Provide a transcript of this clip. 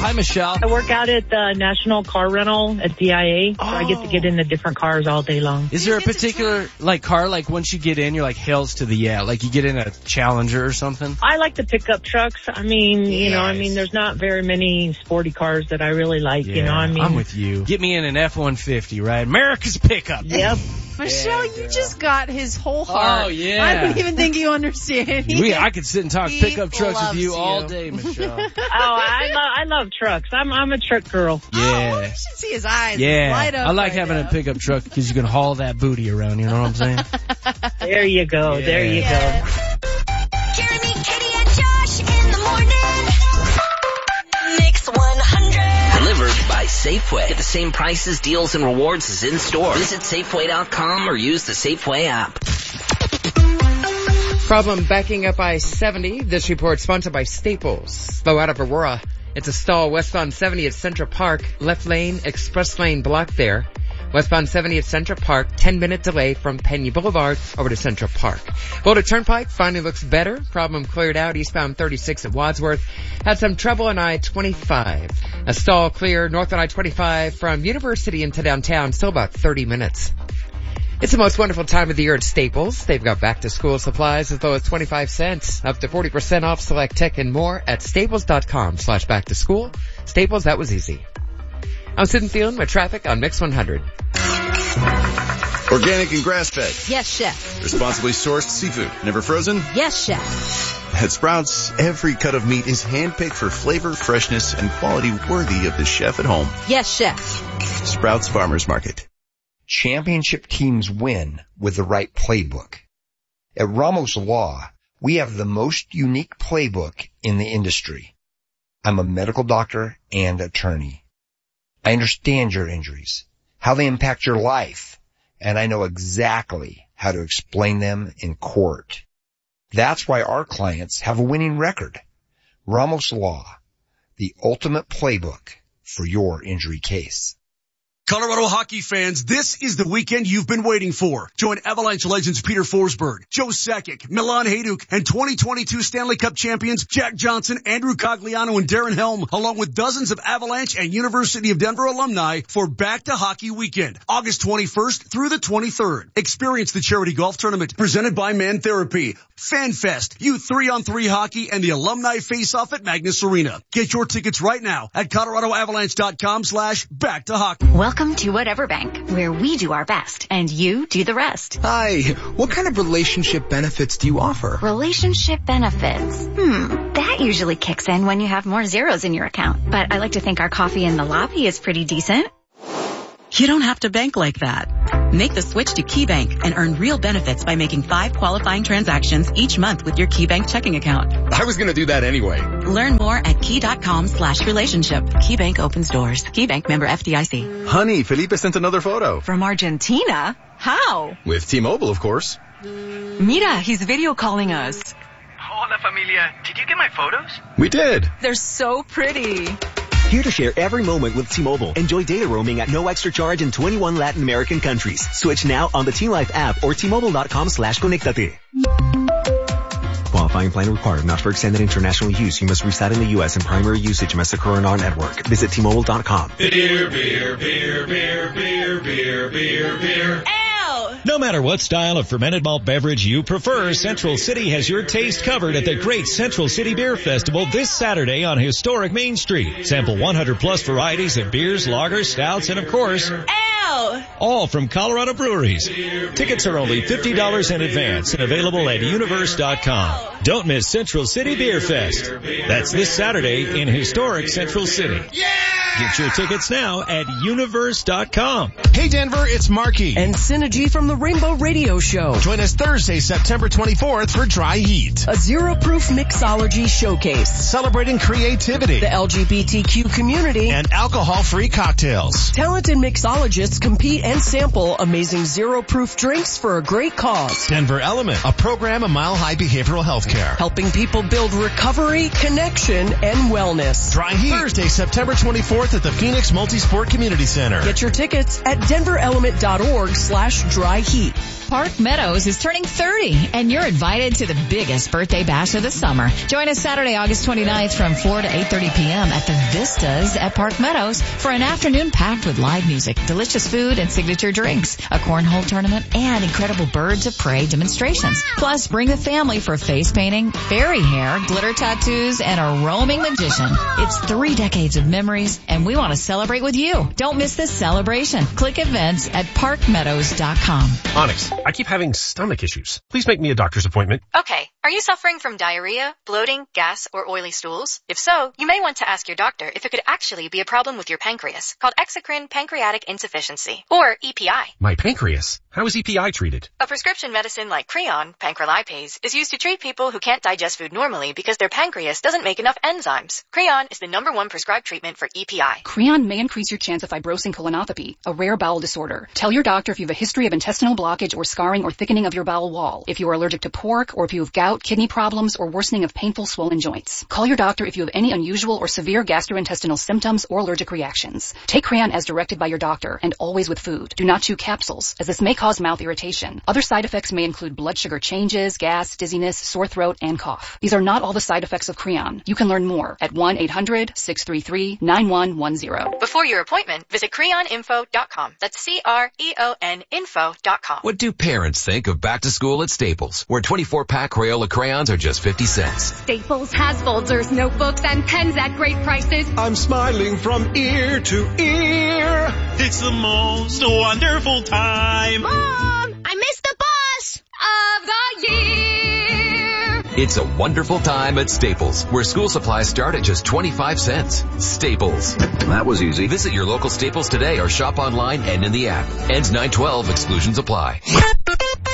Hi, Michelle. I work out at the National Car Rental at DIA, so I get to get into different cars all day long. Is there a particular car, like once you get in, you're like hells to the like you get in a Challenger or something? I like the pickup trucks. I mean, there's not very many sporty cars that I really like, I'm with you. Get me in an F-150, right? America's pickup. Yep. Michelle, you just got his whole heart. Oh, yeah. I don't even think you understand. I could sit and talk pickup trucks with you all day, Michelle. I love trucks. I'm a truck girl. Yeah. Oh, you should see his eyes I light up. like having a pickup truck because you can haul that booty around, you know what I'm saying? There you go. Yeah. There you go. Jeremy, Katie, and Josh in the morning. Mix 100. Delivered by Safeway. Get the same prices, deals, and rewards as in-store. Visit Safeway.com or use the Safeway app. Problem backing up I-70. This report sponsored by Staples. Slow out of Aurora. It's a stall westbound 70 at Central Park. Left lane, express lane blocked there. Westbound 70 at Central Park, 10-minute delay from Pena Boulevard over to Central Park. Boulder Turnpike finally looks better. Problem cleared out eastbound 36 at Wadsworth. Had some trouble on I-25. A stall clear north on I-25 from University into downtown, still about 30 minutes. It's the most wonderful time of the year at Staples. They've got back-to-school supplies as low as 25 cents, up to 40% off select tech and more at staples.com/back-to-school. Staples, that was easy. I'm Sid and Thielen with traffic on Mix 100. Organic and grass-fed. Yes, chef. Responsibly sourced seafood. Never frozen? Yes, chef. At Sprouts, every cut of meat is handpicked for flavor, freshness, and quality worthy of the chef at home. Yes, chef. Sprouts Farmers Market. Championship teams win with the right playbook. At Ramos Law, we have the most unique playbook in the industry. I'm a medical doctor and attorney. I understand your injuries, how they impact your life, and I know exactly how to explain them in court. That's why our clients have a winning record. Ramos Law, the ultimate playbook for your injury case. Colorado hockey fans, this is the weekend you've been waiting for. Join Avalanche legends Peter Forsberg, Joe Sakic, Milan Hajduk, and 2022 Stanley Cup champions Jack Johnson, Andrew Cogliano, and Darren Helm, along with dozens of Avalanche and University of Denver alumni for Back to Hockey Weekend, August 21st through the 23rd. Experience the charity golf tournament presented by Man Therapy, FanFest, Youth 3-on-3 hockey, and the Alumni Face-Off at Magnus Arena. Get your tickets right now at ColoradoAvalanche.com/back-to-hockey. Welcome to Whatever Bank, where we do our best and you do the rest. Hi, what kind of relationship benefits do you offer? Relationship benefits? That usually kicks in when you have more zeros in your account. But I like to think our coffee in the lobby is pretty decent. You don't have to bank like that. Make the switch to KeyBank and earn real benefits by making 5 qualifying transactions each month with your KeyBank checking account. I was going to do that anyway. Learn more at key.com/relationship. KeyBank opens doors. KeyBank member FDIC. Honey, Felipe sent another photo. From Argentina? How? With T-Mobile, of course. Mira, he's video calling us. Hola, familia. Did you get my photos? We did. They're so pretty. Here to share every moment with T-Mobile. Enjoy data roaming at no extra charge in 21 Latin American countries. Switch now on the T-Life app or T-Mobile.com/conectate. Qualifying plan required. Not for extended international use. You must reside in the U.S. and primary usage must occur on our network. Visit T-Mobile.com. Beer, beer, beer, beer, beer, beer, beer, beer. No matter what style of fermented malt beverage you prefer, Central City has your taste covered at the Great Central City Beer Festival this Saturday on historic Main Street. Sample 100-plus varieties of beers, lagers, stouts, and of course, all from Colorado breweries. Tickets are only $50 in advance and available at universe.com. Don't miss Central City Beer Fest. That's this Saturday in historic Central City. Get your tickets now at universe.com. Hey Denver, it's Marky and Synergy from the Rainbow Radio Show. Join us Thursday, September 24th for Dry Heat, a zero-proof mixology showcase celebrating creativity, the LGBTQ community, and alcohol-free cocktails. Talented mixologists compete and sample amazing zero-proof drinks for a great cause. Denver Element, a program of Mile High Behavioral Health Care, helping people build recovery, connection, and wellness. Dry Heat, Thursday, September 24th at the Phoenix Multisport Community Center. Get your tickets at denverelement.org/dryheat. Park Meadows is turning 30, and you're invited to the biggest birthday bash of the summer. Join us Saturday, August 29th from 4 to 8:30 p.m. at the Vistas at Park Meadows for an afternoon packed with live music, delicious food, and signature drinks, a cornhole tournament, and incredible birds of prey demonstrations. Plus, bring the family for face painting, fairy hair, glitter tattoos, and a roaming magician. It's 3 decades of memories, and we want to celebrate with you. Don't miss this celebration. Click events at parkmeadows.com. Onyx, I keep having stomach issues. Please make me a doctor's appointment. Okay. Are you suffering from diarrhea, bloating, gas, or oily stools? If so, you may want to ask your doctor if it could actually be a problem with your pancreas, called exocrine pancreatic insufficiency, or EPI. My pancreas? How is EPI treated? A prescription medicine like Creon, pancrelipase, is used to treat people who can't digest food normally because their pancreas doesn't make enough enzymes. Creon is the #1 prescribed treatment for EPI. Creon may increase your chance of fibrosing colonopathy, a rare bowel disorder. Tell your doctor if you have a history of intestinal blockage or scarring or thickening of your bowel wall, if you are allergic to pork, or if you have gout, kidney problems, or worsening of painful swollen joints. Call your doctor if you have any unusual or severe gastrointestinal symptoms or allergic reactions. Take Creon as directed by your doctor, and always with food. Do not chew capsules, as this may cause mouth irritation. Other side effects may include blood sugar changes, gas, dizziness, sore throat, and cough. These are not all the side effects of Creon. You can learn more at 1-800-633-9110. Before your appointment, visit creoninfo.com. That's CREON info.com. What do parents think of back to school at Staples, where 24-pack Crayola crayons are just 50 cents? Staples has folders, notebooks, and pens at great prices. I'm smiling from ear to ear. It's the most wonderful time. Mom, I missed the bus of the year. It's a wonderful time at Staples, where school supplies start at just 25 cents. Staples. That was easy. Visit your local Staples today or shop online and in the app. Ends 9/12. Exclusions apply.